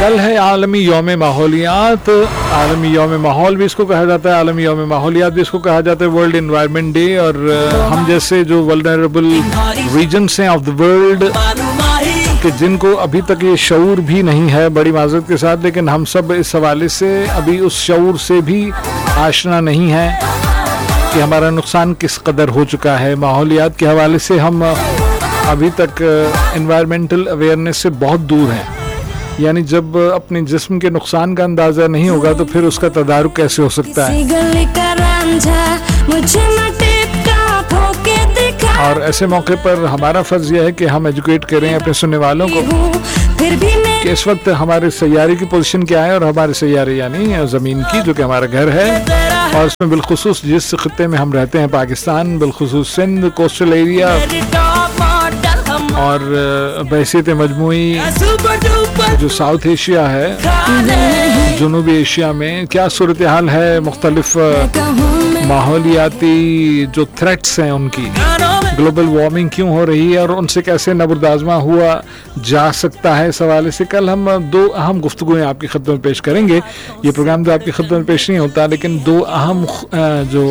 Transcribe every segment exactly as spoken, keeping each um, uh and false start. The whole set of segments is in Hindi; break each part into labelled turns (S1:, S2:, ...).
S1: कल है आलमी यौम माहौलियात। आलमी यौम माहौल भी इसको कहा जाता है, आलमी यौम माहौलियात भी इसको कहा जाता है, वर्ल्ड एनवायरनमेंट डे। और हम जैसे जो वल्नरेबल रीजन्स हैं ऑफ द वर्ल्ड कि जिनको अभी तक ये शऊर भी नहीं है, बड़ी माजरत के साथ, लेकिन हम सब इस हवाले से अभी उस शऊर से भी आशना नहीं है कि हमारा नुकसान किस कदर हो चुका है। माहौलियात के हवाले से हम अभी तक एनवायरमेंटल अवेयरनेस से बहुत दूर हैं। यानी जब अपने जिस्म के नुकसान का अंदाज़ा नहीं होगा तो फिर उसका तदारुक कैसे हो सकता है। और ऐसे मौके पर हमारा फ़र्ज़ यह है कि हम एजुकेट करें अपने सुनने वालों को कि इस वक्त हमारे सैयारे की पोजीशन क्या है, और हमारे सैयारे यानी ज़मीन की जो कि हमारा घर है, और इसमें बिलखुसूस जिस खित्ते में हम रहते हैं पाकिस्तान, बिलखुसूस सिंध कोस्टल एरिया, और बहसीत मजमूई जो साउथ एशिया है, जनूबी एशिया में क्या सूरत हाल है, मुख्तलिफ माहौलियाती जो थ्रेट्स हैं उनकी, ग्लोबल वार्मिंग क्यों हो रही है और उनसे कैसे नबरदाजमा हुआ जा सकता है। इस हवाले से कल हम दो अहम गुफ्तगूएं आपकी खिदमत में पेश करेंगे। ये प्रोग्राम तो आपकी खिदमत में पेश नहीं होता, लेकिन दो अहम जो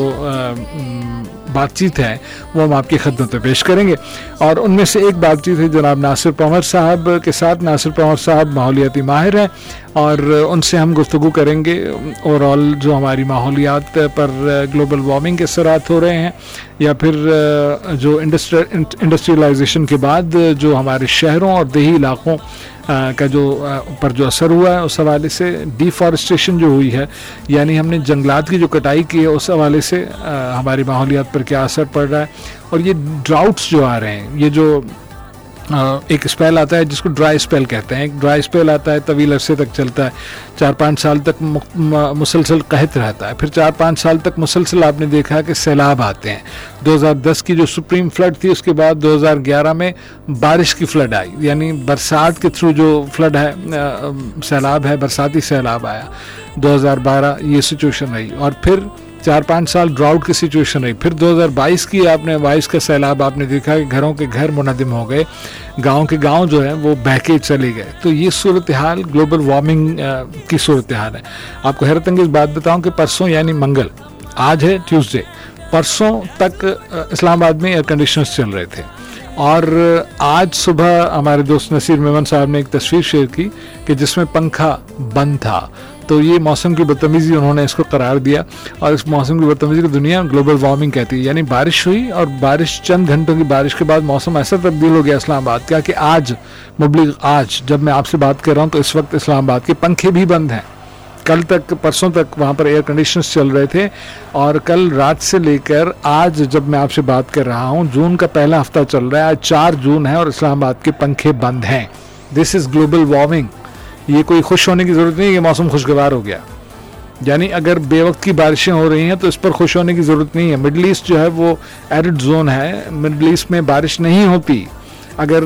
S1: बातचीत है वो हम आपकी खिदमत में पेश करेंगे। और उनमें से एक बातचीत है जनाब नासिर पंवर साहब के साथ। नासिर पंवर साहब माहौलियाती माहिर हैं और उनसे हम गुफ्तगू करेंगे ओवरऑल जो हमारी माहौलियात पर ग्लोबल वार्मिंग के असरात हो रहे हैं, या फिर जो इंडस्ट्रियलाइजेशन के बाद जो हमारे शहरों और देही इलाकों का जो पर जो असर हुआ है उस हवाले से, डिफॉरेस्टेशन जो हुई है यानी हमने जंगलात की जो कटाई की है उस हवाले से हमारी माहौलियात पर क्या असर पड़ रहा है। और ये ड्राउट्स जो आ रहे हैं, ये जो एक स्पेल आता है जिसको ड्राई स्पेल कहते हैं, एक ड्राई स्पेल आता है तवील अरसे तक चलता है, चार पाँच साल तक मुसलसल कहत रहता है, फिर चार पाँच साल तक मुसलसल आपने देखा कि सैलाब आते हैं। दो हज़ार दस की जो सुप्रीम फ्लड थी उसके बाद दो हज़ार ग्यारह में बारिश की फ्लड आई, यानी बरसात के थ्रू जो फ्लड है, सैलाब है, बरसाती सैलाब आया। दो हज़ार बारह ये सिचुएशन रही, और फिर चार पाँच साल ड्राउट की सिचुएशन रही। फिर दो हज़ार बाईस की आपने बाईस का सैलाब आपने देखा कि घरों के घर मुनदिम हो गए, गांव के गांव जो है वो बहके चले गए। तो ये सूरत हाल ग्लोबल वार्मिंग की सूरत हाल है। आपको हैरत अंगेज़ बात बताऊं कि परसों यानी मंगल, आज है ट्यूसडे, परसों तक इस्लामाबाद में एयर कंडीशनर्स चल रहे थे, और आज सुबह हमारे दोस्त नसीर मेमन साहब ने एक तस्वीर शेयर की कि जिसमें पंखा बंद था। तो ये मौसम की बदतमीज़ी उन्होंने इसको करार दिया, और इस मौसम की बदतमीज़ी को दुनिया ग्लोबल वार्मिंग कहती है। यानी बारिश हुई और बारिश, चंद घंटों की बारिश के बाद मौसम ऐसा तब्दील हो गया इस्लामाबाद का कि आज मुबलिग आज जब मैं आपसे बात कर रहा हूँ तो इस वक्त इस्लामाबाद के पंखे भी बंद हैं। कल तक, परसों तक वहाँ पर एयर कंडीशनर्स चल रहे थे, और कल रात से लेकर आज जब मैं आपसे बात कर रहा हूँ, जून का पहला हफ्ता चल रहा है, आज चार जून है और इस्लामाबाद के पंखे बंद हैं। This is global warming. ये कोई खुश होने की ज़रूरत नहीं है कि मौसम खुशगवार हो गया। यानी अगर बेवक्त की बारिशें हो रही हैं तो इस पर खुश होने की ज़रूरत नहीं है। मिडल ईस्ट जो है वो एरिड जोन है, मिडल ईस्ट में बारिश नहीं होती। अगर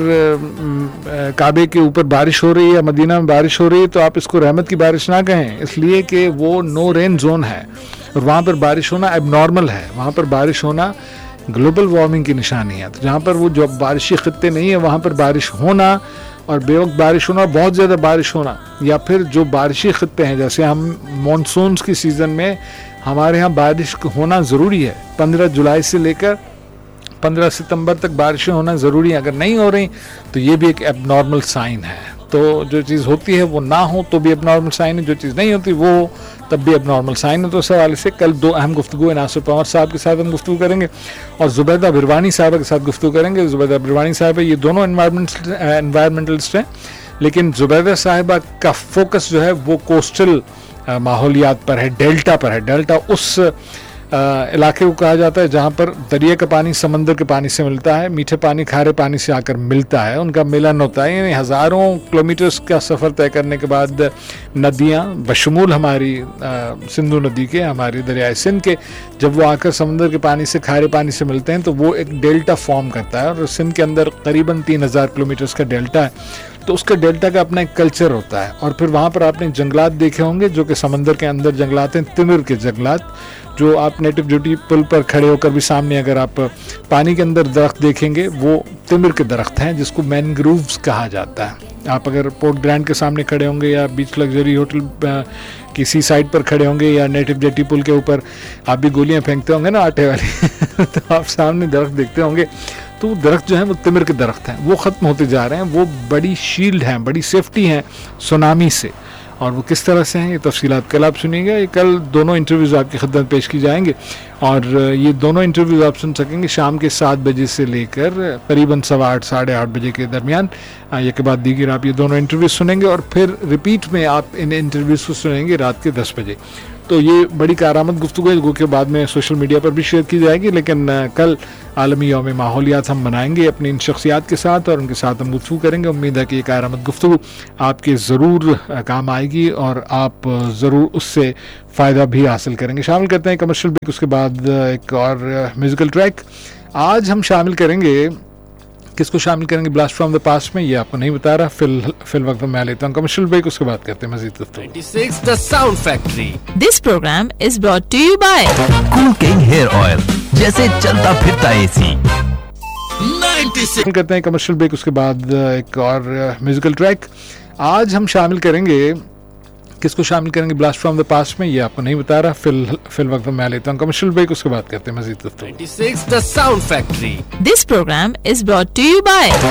S1: काबे के ऊपर बारिश हो रही है, मदीना में बारिश हो रही है, तो आप इसको रहमत की बारिश ना कहें, इसलिए कि वो नो रेन जोन है और वहाँ पर बारिश होना एबनॉर्मल है। वहाँ पर बारिश होना ग्लोबल वार्मिंग की निशानी है। तो जहाँ पर वो जो बारिशी खित्ते नहीं है वहाँ पर बारिश होना, और बेवक्त बारिश होना, बहुत ज़्यादा बारिश होना, या फिर जो बारिशी खित्ते हैं, जैसे हम मॉनसून्स की सीज़न में हमारे यहाँ बारिश होना ज़रूरी है। पंद्रह जुलाई से लेकर पंद्रह सितंबर तक बारिशें होना ज़रूरी है। अगर नहीं हो रही तो ये भी एक एबनॉर्मल साइन है। तो जो चीज़ होती है वो ना हो तो भी एबनॉर्मल साइन है, जो चीज़ नहीं होती वो तब भी एबनॉर्मल साइन है। तो इस हवाले से कल दो अहम गुफ्तगू नासिर पंवर साहब के साथ हम गुफ्तगू करेंगे और जुबैदा बिरवानी साहब के साथ गुफ्तगू करेंगे। जुबैदा बिरवानी साहब है, ये दोनों एनवायरमेंट एनवायरमेंटलिस्ट हैं, लेकिन जुबैदा साहिबा का फोकस जो है वो कोस्टल माहौलियात पर है, डेल्टा पर है। डेल्टा उस इलाके को कहा जाता है जहाँ पर दरिया का पानी समंदर के पानी से मिलता है, मीठे पानी खारे पानी से आकर मिलता है, उनका मिलन होता है। यानी हज़ारों किलोमीटर्स का सफ़र तय करने के बाद नदियाँ बशमूल हमारी सिंधु नदी के, हमारी दरियाए सिंध के, जब वो आकर समंदर के पानी से खारे पानी से मिलते हैं तो वो एक डेल्टा फॉर्म करता है, और सिंध के अंदर करीबन तीन हज़ार किलोमीटर्स का डेल्टा है। तो उसका डेल्टा का अपना एक कल्चर होता है। और फिर वहाँ पर आपने जंगलात देखे होंगे जो कि समंदर के अंदर जंगलात हैं, तिमिर के जंगलात, जो आप नेटिव ब्यूटी पुल पर खड़े होकर भी सामने अगर आप पानी के अंदर दरख्त देखेंगे वो तिमिर के दरख्त हैं जिसको मैनग्रोव्स कहा जाता है। आप अगर पोर्ट ग्रैंड के सामने खड़े होंगे या बीच लग्जरी होटल किसी साइड पर खड़े होंगे या नेटिव जेटी पुल के ऊपर आप भी गोलियां फेंकते होंगे ना आटे वाली तो आप सामने दरख्त देखते होंगे, तो वो दरख्त जो है वो तिमिर के दरख्त हैं, वो ख़त्म होते जा रहे हैं। वो बड़ी शील्ड हैं, बड़ी सेफ्टी हैं सुनामी से। और वो किस तरह से हैं ये तफसीलात कल आप सुनिएगा। ये कल दोनों इंटरव्यूज़ आपकी खिदमत पेश की जाएंगे और ये दोनों इंटरव्यूज़ आप सुन सकेंगे शाम के सात बजे से लेकर करीबन सवा आठ साढ़े आठ बजे के दरमियान। ये के बाद दीगर आप ये दोनों इंटरव्यूज़ सुनेंगे और फिर रिपीट में आप इन इंटरव्यूज़ को सुनेंगे रात के दस बजे। तो ये बड़ी कारामद गुफ्तगू है के बाद में सोशल मीडिया पर भी शेयर की जाएगी, लेकिन कल आलमी यौम माहौलियात हम मनाएंगे अपनी इन शख्सियात के साथ और उनके साथ हम गुफ्तगू करेंगे। उम्मीद है कि ये कारामद गुफ्तगू आपके ज़रूर काम आएगी और आप ज़रूर उससे फ़ायदा भी हासिल करेंगे। शामिल करते हैं कमर्शियल ब्रेक, उसके बाद एक और म्यूज़िकल ट्रैक। आज हम शामिल करेंगे, किसको शामिल करेंगे ब्लास्ट फ्रॉम द पास्ट में, ये आपको नहीं बता रहा। फिल फिल वक्त मैं लेता हूँ कमर्शियल ब्रेक, उसके बाद करते हैं मजीद गुफ्तगू।
S2: छब्बीस the sound factory.
S3: This programme is brought to you bye
S2: cool king hair oil, जैसे चलता फिरता एसी।
S1: शामिल करते हैं कमर्शियल ब्रेक, उसके बाद एक और म्यूजिकल ट्रैक। आज हम शामिल करेंगे, किसको शामिल करेंगे ब्लास्ट फ्रॉम द पास्ट में, ये आपको नहीं बता रहा। फिल फिल वक्त मैं लेता हूँ कमर्शियल ब्रेक, उसके बाद करते हैं मजीद गुफ्तगू।
S2: छब्बीस the sound factory.
S3: This programme is brought to you bye